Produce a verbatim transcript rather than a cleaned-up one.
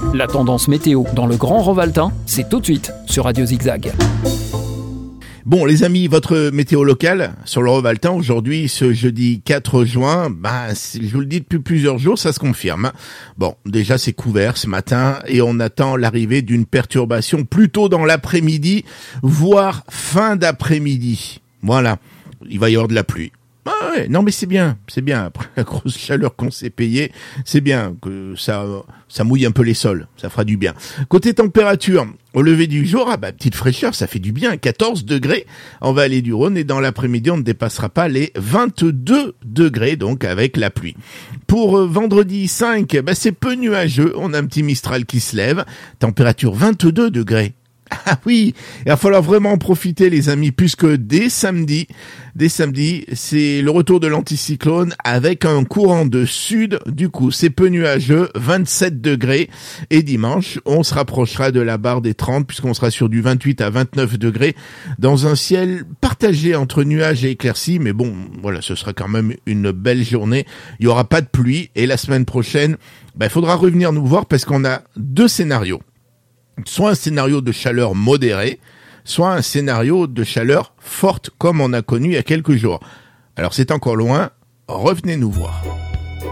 La tendance météo dans le Grand Rovaltain, c'est tout de suite sur Radio Zigzag. Bon les amis, votre météo locale sur le Rovaltain aujourd'hui, ce jeudi quatre juin, bah, je vous le dis depuis plusieurs jours, ça se confirme. Bon, déjà c'est couvert ce matin et on attend l'arrivée d'une perturbation plutôt dans l'après-midi, voire fin d'après-midi. Voilà, il va y avoir de la pluie. Ah ouais, non mais c'est bien, c'est bien, après la grosse chaleur qu'on s'est payée, c'est bien que ça ça mouille un peu les sols, ça fera du bien. Côté température, au lever du jour, ah bah petite fraîcheur, ça fait du bien, quatorze degrés en vallée du Rhône et dans l'après-midi on ne dépassera pas les vingt-deux degrés donc avec la pluie. Pour euh, vendredi cinq, bah c'est peu nuageux, on a un petit Mistral qui se lève, température vingt-deux degrés. Ah oui, il va falloir vraiment en profiter les amis, puisque dès samedi, dès samedi, c'est le retour de l'anticyclone avec un courant de sud. Du coup, c'est peu nuageux, vingt-sept degrés. Et dimanche, on se rapprochera de la barre des trente, puisqu'on sera sur du vingt-huit à vingt-neuf degrés, dans un ciel partagé entre nuages et éclaircies. Mais bon, voilà, ce sera quand même une belle journée. Il y aura pas de pluie. Et la semaine prochaine, bah, il faudra revenir nous voir parce qu'on a deux scénarios. Soit un scénario de chaleur modérée, soit un scénario de chaleur forte comme on a connu il y a quelques jours. Alors c'est encore loin, revenez nous voir.